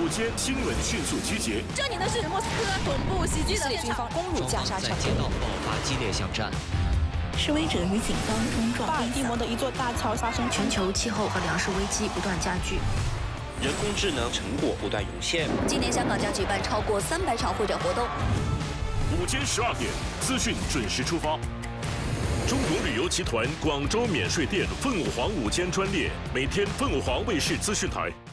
午间新闻迅速集结。 这里呢是莫斯科总部袭击的现场， 攻入加沙城， 在街道爆发激烈巷战。 示威者与警方冲撞。 巴尔的摩的一座大桥发生全球气候和粮食危机不断加剧。 人工智能成果不断涌现。 今年香港将举办超过300场会展活动。 午间12点，资讯准时出发。中国旅游集团广州免税店凤凰午间专列，每天凤凰卫视资讯台。